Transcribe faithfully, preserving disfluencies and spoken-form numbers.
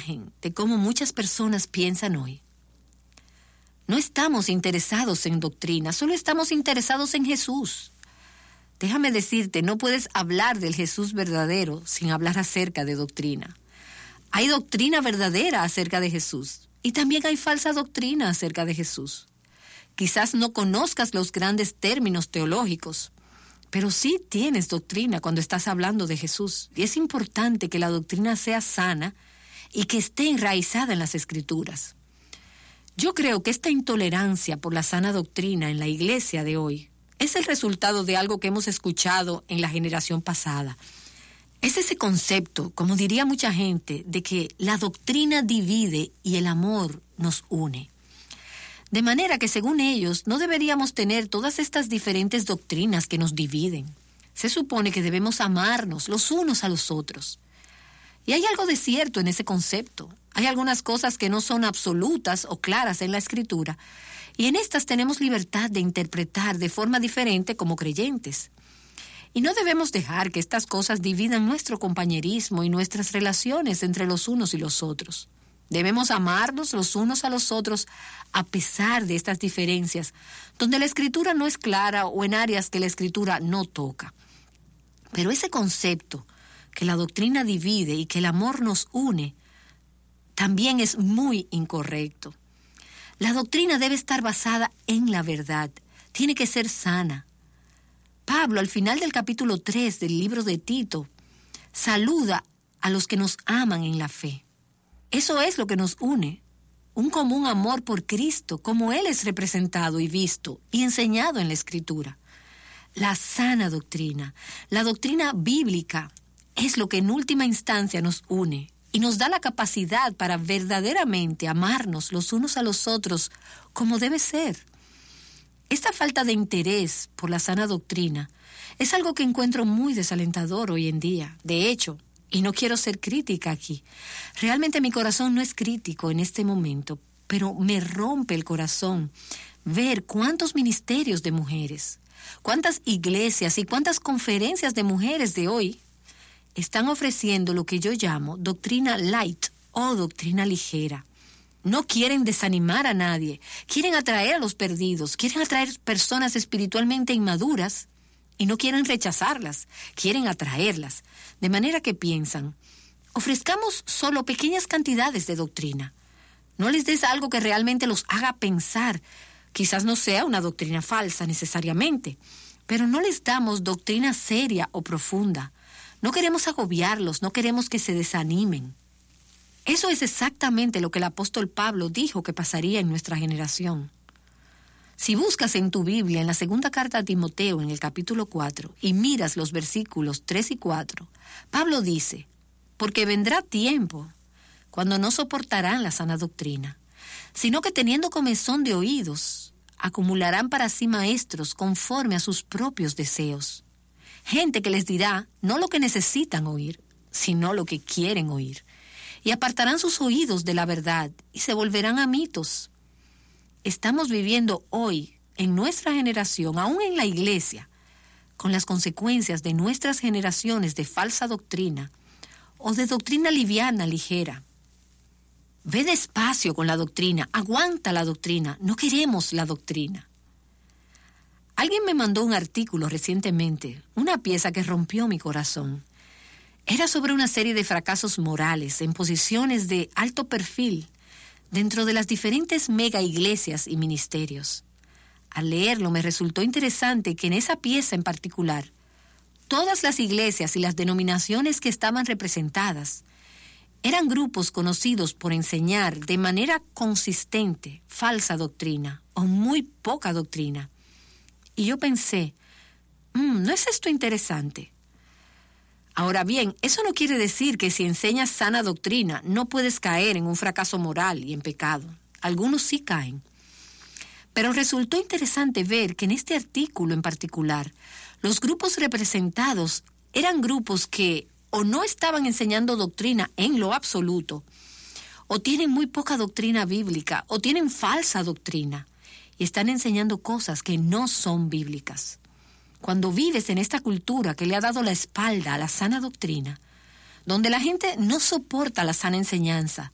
imagen de cómo muchas personas piensan hoy. No estamos interesados en doctrina, solo estamos interesados en Jesús. Déjame decirte, no puedes hablar del Jesús verdadero sin hablar acerca de doctrina. Hay doctrina verdadera acerca de Jesús y también hay falsa doctrina acerca de Jesús. Quizás no conozcas los grandes términos teológicos, pero sí tienes doctrina cuando estás hablando de Jesús. Y es importante que la doctrina sea sana y que esté enraizada en las Escrituras. Yo creo que esta intolerancia por la sana doctrina en la iglesia de hoy es el resultado de algo que hemos escuchado en la generación pasada. Es ese concepto, como diría mucha gente, de que la doctrina divide y el amor nos une. De manera que, según ellos, no deberíamos tener todas estas diferentes doctrinas que nos dividen. Se supone que debemos amarnos los unos a los otros. Y hay algo de cierto en ese concepto. Hay algunas cosas que no son absolutas o claras en la Escritura, y en estas tenemos libertad de interpretar de forma diferente como creyentes. Y no debemos dejar que estas cosas dividan nuestro compañerismo y nuestras relaciones entre los unos y los otros. Debemos amarnos los unos a los otros a pesar de estas diferencias, donde la Escritura no es clara o en áreas que la Escritura no toca. Pero ese concepto, que la doctrina divide y que el amor nos une, también es muy incorrecto. La doctrina debe estar basada en la verdad, tiene que ser sana. Pablo, al final del capítulo tres del libro de Tito, saluda a los que nos aman en la fe. Eso es lo que nos une, un común amor por Cristo, como Él es representado y visto y enseñado en la Escritura. La sana doctrina, la doctrina bíblica, es lo que en última instancia nos une y nos da la capacidad para verdaderamente amarnos los unos a los otros como debe ser. Esta falta de interés por la sana doctrina es algo que encuentro muy desalentador hoy en día. De hecho, y no quiero ser crítica aquí, realmente mi corazón no es crítico en este momento, pero me rompe el corazón ver cuántos ministerios de mujeres, cuántas iglesias y cuántas conferencias de mujeres de hoy están ofreciendo lo que yo llamo doctrina light o doctrina ligera. No quieren desanimar a nadie, quieren atraer a los perdidos, quieren atraer personas espiritualmente inmaduras y no quieren rechazarlas, quieren atraerlas. De manera que piensan, ofrezcamos solo pequeñas cantidades de doctrina. No les des algo que realmente los haga pensar. Quizás no sea una doctrina falsa necesariamente, pero no les damos doctrina seria o profunda. No queremos agobiarlos, no queremos que se desanimen. Eso es exactamente lo que el apóstol Pablo dijo que pasaría en nuestra generación. Si buscas en tu Biblia, en la segunda carta a Timoteo, en el capítulo cuatro, y miras los versículos tres y cuatro, Pablo dice, porque vendrá tiempo cuando no soportarán la sana doctrina, sino que teniendo comezón de oídos, acumularán para sí maestros conforme a sus propios deseos. Gente que les dirá no lo que necesitan oír, sino lo que quieren oír. Y apartarán sus oídos de la verdad y se volverán a mitos. Estamos viviendo hoy, en nuestra generación, aún en la iglesia, con las consecuencias de nuestras generaciones de falsa doctrina o de doctrina liviana, ligera. Ve despacio con la doctrina, aguanta la doctrina, no queremos la doctrina. Alguien me mandó un artículo recientemente, una pieza que rompió mi corazón. Era sobre una serie de fracasos morales en posiciones de alto perfil dentro de las diferentes mega iglesias y ministerios. Al leerlo me resultó interesante que en esa pieza en particular, todas las iglesias y las denominaciones que estaban representadas eran grupos conocidos por enseñar de manera consistente falsa doctrina o muy poca doctrina. Y yo pensé, mmm, ¿no es esto interesante? Ahora bien, eso no quiere decir que si enseñas sana doctrina no puedes caer en un fracaso moral y en pecado. Algunos sí caen. Pero resultó interesante ver que en este artículo en particular, los grupos representados eran grupos que o no estaban enseñando doctrina en lo absoluto, o tienen muy poca doctrina bíblica, o tienen falsa doctrina, y están enseñando cosas que no son bíblicas. Cuando vives en esta cultura que le ha dado la espalda a la sana doctrina, donde la gente no soporta la sana enseñanza,